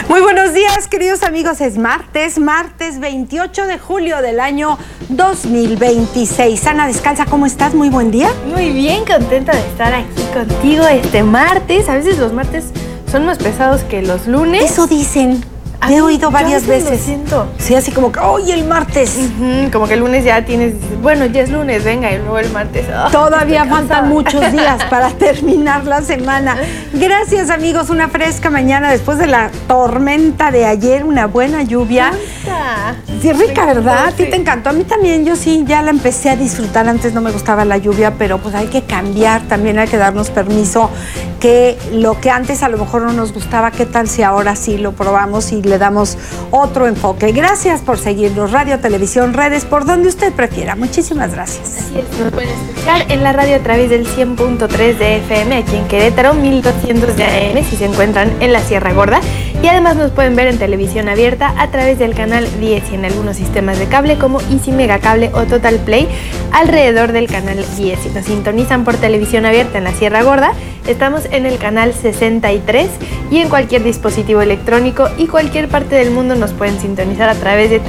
Muy buenos días, queridos amigos. Es martes 28 de julio del año 2026. Ana Descalza, ¿cómo estás? Muy buen día. Muy bien, contenta de estar aquí contigo este martes. A veces los martes son más pesados que los lunes. Eso dicen. He oído varias veces. Lo siento. Sí, así como que, ¡hoy el martes! Como que el lunes ya tienes, bueno, ya es lunes, venga, y luego el martes. Todavía faltan muchos días para terminar la semana. Gracias, amigos. Una fresca mañana después de la tormenta de ayer, una buena lluvia. Sí, rica, ¿verdad? ¿A ti te encantó? A mí también, yo sí, ya la empecé a disfrutar. Antes no me gustaba la lluvia, pero pues hay que cambiar, también hay que darnos permiso que lo que antes a lo mejor no nos gustaba, ¿qué tal si ahora sí lo probamos y le damos otro enfoque? Gracias por seguirnos, radio, televisión, redes, por donde usted prefiera. Muchísimas gracias. Así es, nos pueden escuchar en la radio a través del 100.3 de FM aquí en Querétaro, 1200 de AM si se encuentran en la Sierra Gorda, y además nos pueden ver en televisión abierta a través del canal 10 y en algunos sistemas de cable como Easy Megacable o Total Play alrededor del canal 10. Si nos sintonizan por televisión abierta en la Sierra Gorda, estamos en el canal 63 y en cualquier dispositivo electrónico y cualquier parte del mundo nos pueden sintonizar a través de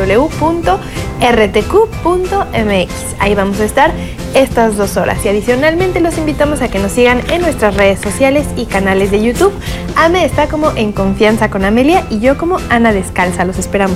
www.rtq.mx. Ahí vamos a estar estas 2 horas y adicionalmente los invitamos a que nos sigan en nuestras redes sociales y canales de YouTube. Ame está como En Confianza con Amelia y yo como Ana Descalza. Los esperamos.